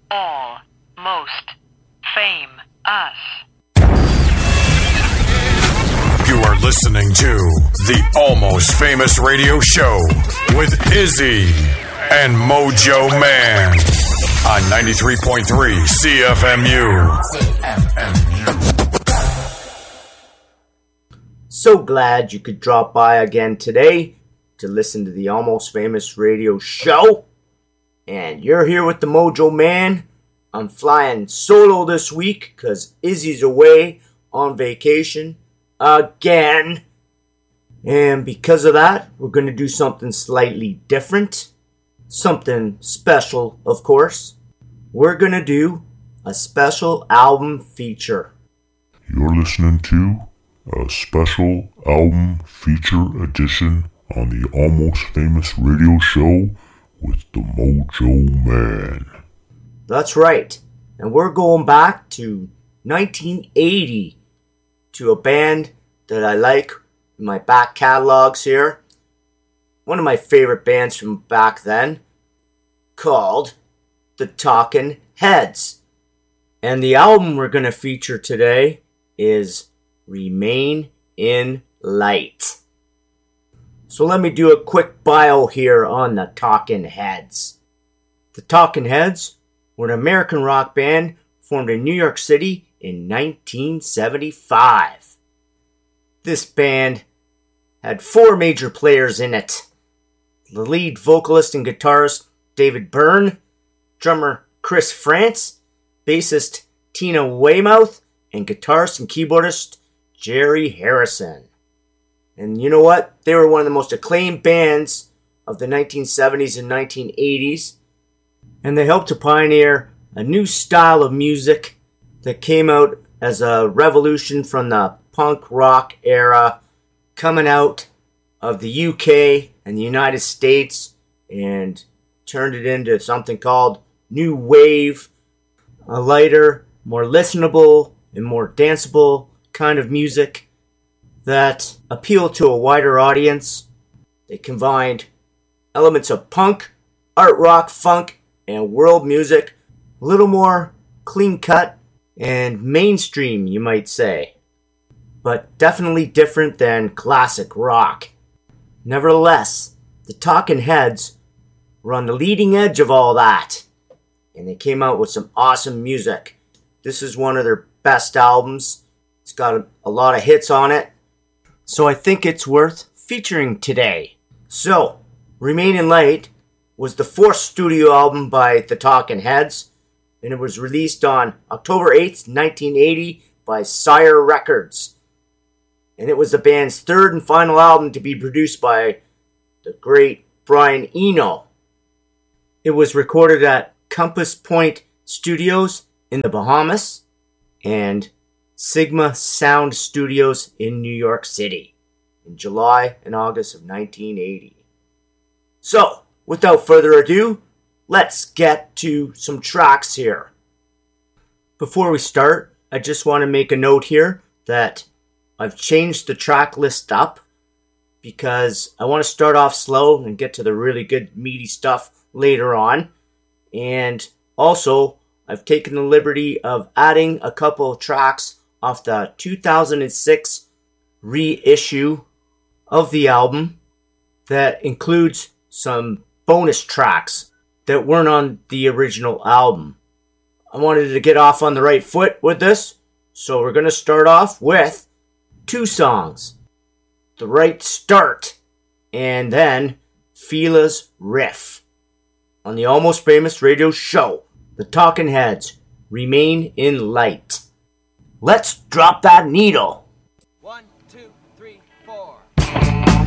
Almost Fame Us. You are listening to the Almost Famous Radio Show with Izzy and Mojo Man on 93.3 CFMU. So glad you could drop by again today to listen to the Almost Famous Radio Show. And you're here with the Mojo Man. I'm flying solo this week because Izzy's away on vacation again. And because of that, we're going to do something slightly different. Something special, of course. We're going to do a special album feature. You're listening to a special album feature edition on the Almost Famous Radio Show with the Mojo Man. That's right. And we're going back to 1980 to a band that I like in my back catalogs here. One of my favorite bands from back then, called The Talkin' Heads. And the album we're going to feature today is Remain in Light. So let me do a quick bio here on the Talkin' Heads. The Talkin' Heads were an American rock band formed in New York City in 1975. This band had 4 major players in it. The lead vocalist and guitarist David Byrne, drummer Chris France, bassist Tina Weymouth, and guitarist and keyboardist Jerry Harrison. And you know what? They were one of the most acclaimed bands of the 1970s and 1980s. And they helped to pioneer a new style of music that came out as a revolution from the punk rock era, coming out of the UK and the United States, and turned it into something called New Wave, a lighter, more listenable, and more danceable kind of music that appealed to a wider audience. They combined elements of punk, art rock, funk, and world music, a little more clean-cut and mainstream, you might say, but definitely different than classic rock. Nevertheless, the Talkin' Heads were on the leading edge of all that, and they came out with some awesome music. This is one of their best albums. It's got a lot of hits on it, so I think it's worth featuring today. So, Remain in Light was the 4th studio album by the Talkin' Heads, and it was released on October 8th, 1980 by Sire Records. And it was the band's 3rd and final album to be produced by the great Brian Eno. It was recorded at Compass Point Studios in the Bahamas and Sigma Sound Studios in New York City in July and August of 1980. So, without further ado, let's get to some tracks here. Before we start, I just want to make a note here that I've changed the track list up because I want to start off slow and get to the really good meaty stuff later on. And also, I've taken the liberty of adding a couple of tracks off the 2006 reissue of the album that includes some bonus tracks that weren't on the original album. I wanted to get off on the right foot with this, so we're going to start off with 2 songs. The Right Start, and then Fila's Riff. On the Almost Famous Radio Show, the Talkin' Heads, Remain in Light. Let's drop that needle.